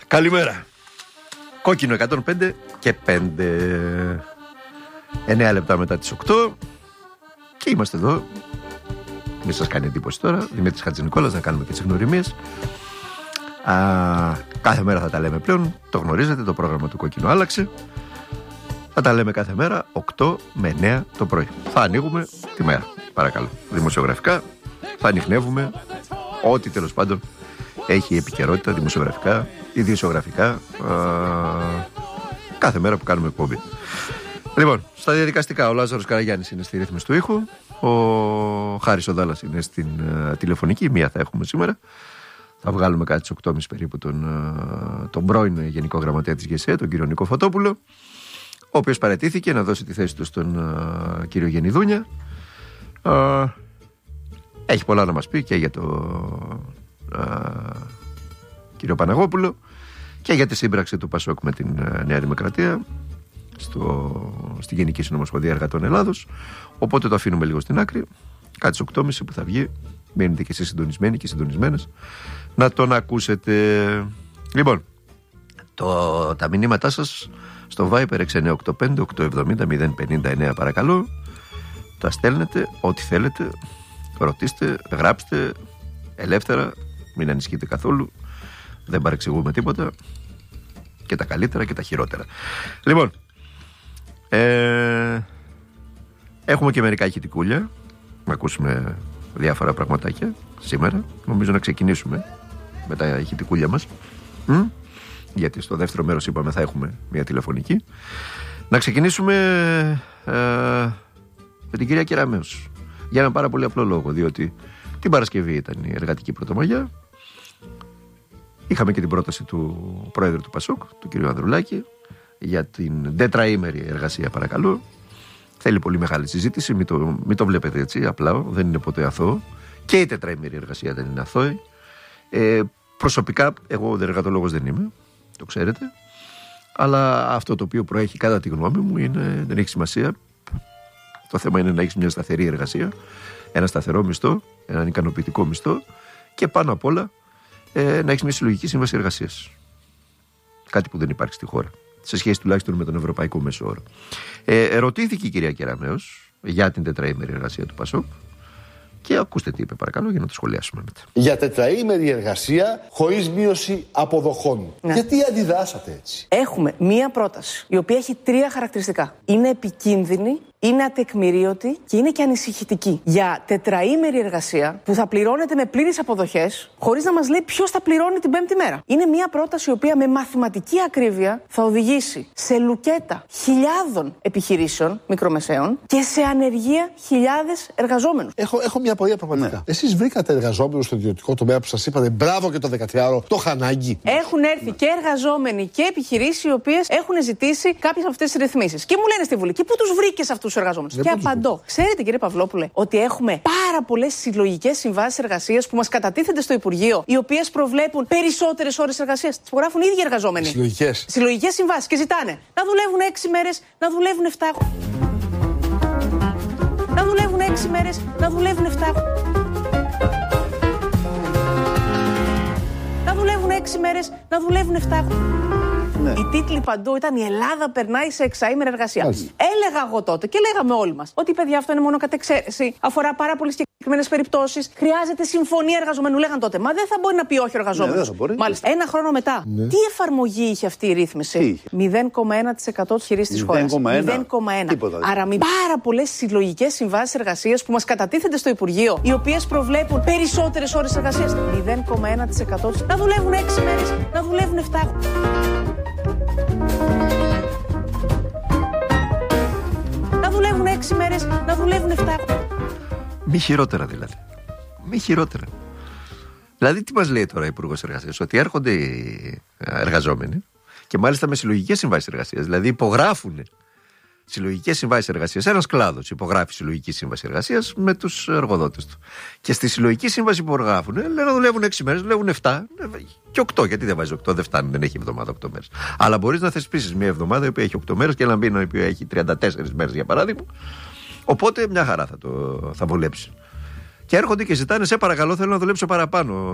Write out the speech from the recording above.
Καλημέρα. Κόκκινο 105 και 5. 9 λεπτά μετά τις 8. Και είμαστε εδώ. Μην σας κάνει εντύπωση τώρα. Δημήτρης Χατζηνικόλας, να κάνουμε και τις γνωριμίες. Κάθε μέρα θα τα λέμε πλέον. Το γνωρίζετε, το πρόγραμμα του Κόκκινου άλλαξε. Θα τα λέμε κάθε μέρα 8 με 9 το πρωί. Θα ανοίγουμε τη μέρα, παρακαλώ. Δημοσιογραφικά θα ανιχνεύουμε ό,τι τέλος πάντων έχει επικαιρότητα, δημοσιογραφικά, ιδιοσιογραφικά, κάθε μέρα που κάνουμε εκπομπή. Λοιπόν, στα διαδικαστικά, ο Λάζαρος Καραγιάννης είναι στη ρύθμιση του ήχου, ο Χάρης ο Δάλλας είναι στην τηλεφωνική, μία θα έχουμε σήμερα. Θα βγάλουμε κάτι στις 8.30 περίπου τον πρώην Γενικό Γραμματέα της ΓΕΣΕ, τον κύριο Νίκο Φωτόπουλο, ο οποίος παραιτήθηκε να δώσει τη θέση του στον κύριο Γενιδούνια. Έχει πολλά να μας πει και για τον κύριο Παναγόπουλο και για τη σύμπραξη του ΠΑΣΟΚ με την Νέα Δημοκρατία στη Γενική Συνομοσπονδία Εργατών Ελλάδος. Οπότε το αφήνουμε λίγο στην άκρη. Κάτι στις 8.30 που θα βγει. Μείνετε και εσείς συντονισμένοι και συντονισμένες να τον ακούσετε. Λοιπόν, τα μηνύματά σας στο Viber 6985-870-059 παρακαλώ. Τα στέλνετε ό,τι θέλετε. Ρωτήστε, γράψτε ελεύθερα. Μην ανησυχείτε καθόλου. Δεν παρεξηγούμε τίποτα. Και τα καλύτερα και τα χειρότερα. Λοιπόν, έχουμε και μερικά ηχητικούλια. Να ακούσουμε διάφορα πραγματάκια σήμερα. Νομίζω να ξεκινήσουμε με τα ηχητικούλια μας. Γιατί στο δεύτερο μέρος είπαμε θα έχουμε μια τηλεφωνική. Να ξεκινήσουμε με την κυρία Κεραμέως. Για ένα πάρα πολύ απλό λόγο. Διότι την Παρασκευή ήταν η εργατική πρωτομαγιά. Είχαμε και την πρόταση του πρόεδρου του ΠΑΣΟΚ, του κ. Ανδρουλάκη, για την τετραήμερη εργασία, παρακαλώ. Θέλει πολύ μεγάλη συζήτηση, μην το βλέπετε έτσι απλά, δεν είναι ποτέ αθώο. Και η τετραήμερη εργασία δεν είναι αθώη. Προσωπικά, εγώ εργατολόγος δεν είμαι, το ξέρετε. Αλλά αυτό το οποίο προέχει κατά τη γνώμη μου δεν έχει σημασία. Το θέμα είναι να έχεις μια σταθερή εργασία, ένα σταθερό μισθό, έναν ικανοποιητικό μισθό και πάνω απ' όλα να έχεις μια συλλογική σύμβαση εργασίας. Κάτι που δεν υπάρχει στη χώρα, σε σχέση τουλάχιστον με τον ευρωπαϊκό μέσο όρο. Ερωτήθηκε η κυρία Κεραμέως για την τετραήμερη εργασία του ΠΑΣΟΚ και ακούστε τι είπε, παρακαλώ, για να το σχολιάσουμε μετά. Για τετραήμερη εργασία χωρίς μείωση αποδοχών. Ναι. Γιατί αντιδράσατε έτσι? Έχουμε μία πρόταση η οποία έχει 3 χαρακτηριστικά. Είναι επικίνδυνη, είναι ατεκμηρίωτη και είναι και ανησυχητική. Για τετραήμερη εργασία που θα πληρώνεται με πλήρεις αποδοχές, χωρίς να μας λέει ποιος θα πληρώνει την 5η μέρα. Είναι μια πρόταση η οποία με μαθηματική ακρίβεια θα οδηγήσει σε λουκέτα χιλιάδων επιχειρήσεων μικρομεσαίων και σε ανεργία χιλιάδες εργαζόμενους. Έχω μια απορία πραγματικά. Ναι. Εσείς βρήκατε εργαζόμενους στο ιδιωτικό τομέα που σας είπατε μπράβο και το 13ωρο, το είχαν ανάγκη? Έχουν έρθει και εργαζόμενοι και επιχειρήσεις οι οποίες έχουν ζητήσει κάποιες από αυτές τις ρυθμίσεις. Και μου λένε στη Βουλή, και πού τους βρήκες αυτούς? Και απαντώ. Ξέρετε, κύριε Παυλόπουλε, ότι έχουμε πάρα πολλές συλλογικές συμβάσεις εργασίας που μας κατατίθενται στο Υπουργείο, οι οποίες προβλέπουν περισσότερες ώρες εργασίας. Τις υπογράφουν οι ίδιοι εργαζόμενοι. Συλλογικές συμβάσεις και ζητάνε να δουλεύουν 6 μέρες, να δουλεύουν 7. Να δουλεύουν 6 μέρες, να δουλεύουν 7. Να δουλεύουν 6 μέρες, να δουλεύουν 7. Ναι. Οι τίτλοι παντού ήταν «Η Ελλάδα περνάει σε εξαήμερη εργασία». Έλεγα εγώ τότε και λέγαμε όλοι μας ότι παιδιά αυτό είναι μόνο κατ' εξαίρεση, αφορά πάρα πολύ συγκεκριμένες περιπτώσεις, χρειάζεται συμφωνία εργαζομένου. Λέγαν τότε, μα δεν θα μπορεί να πει όχι ο εργαζόμενος. Ναι, μάλιστα, ένα χρόνο μετά, τι εφαρμογή είχε αυτή η ρύθμιση? 0,1% της χειρής της χώρας. 0,1%. Άρα πάρα πολλές συλλογικές συμβάσεις εργασίας που μας κατατίθενται στο Υπουργείο, οι οποίες προβλέπουν περισσότερες ώρες εργασίας. 0,1%. Να δουλεύουν 6 μέρες, να δουλεύουν 7. Να δουλεύουν 6 μέρες, να δουλεύουν 7. Μη χειρότερα δηλαδή. Μη χειρότερα. Δηλαδή τι μας λέει τώρα ο Υπουργός Εργασίας? Ότι έρχονται οι εργαζόμενοι και μάλιστα με συλλογικές συμβάσεις εργασίας. Δηλαδή υπογράφουν συλλογικές συμβάσεις εργασίας. Ένας κλάδος υπογράφει συλλογική σύμβαση εργασίας με τους εργοδότες του. Και στη συλλογική σύμβαση που υπογράφουν λένε να δουλεύουν 6 μέρες, δουλεύουν 7 και 8. Γιατί δεν βάζει 8, δεν φτάνει, δεν έχει εβδομάδα 8 μέρες. Αλλά μπορείς να θεσπίσεις μια εβδομάδα η οποία έχει 8 μέρες και ένα μήνα η οποία έχει 34 μέρες για παράδειγμα. Οπότε μια χαρά θα βολέψει. Και έρχονται και ζητάνε, σε παρακαλώ, θέλω να δουλέψω παραπάνω.